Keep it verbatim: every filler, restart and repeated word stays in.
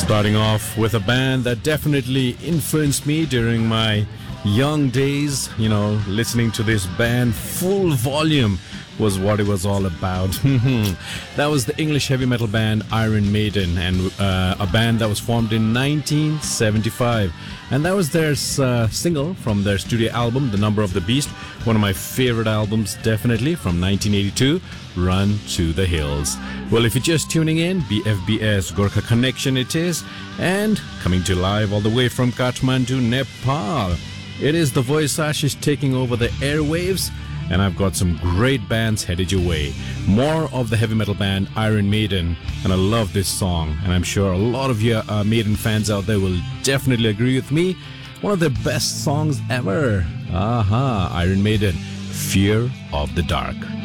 Starting off with a band that definitely influenced me during my young days. You know, listening to this band full volume was what it was all about. That was the English heavy metal band Iron Maiden, and uh, a band that was formed in nineteen seventy-five. And that was their uh, single from their studio album, The Number of the Beast, one of my favorite albums, definitely, from nineteen eighty-two, Run to the Hills. Well, if you're just tuning in, B F B S Gorkha Connection it is, and coming to live all the way from Kathmandu, Nepal. It is the voice Ashish taking over the airwaves, and I've got some great bands headed your way. More of the heavy metal band Iron Maiden, and I love this song, and I'm sure a lot of you uh, Maiden fans out there will definitely agree with me. One of the best songs ever. Aha, Iron Maiden, Fear of the Dark.